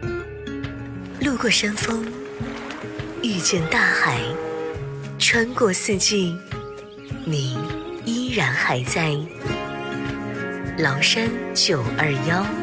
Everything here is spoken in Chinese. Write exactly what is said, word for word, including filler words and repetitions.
路过山峰，遇见大海，穿过四季，你依然还在。崂山九二幺。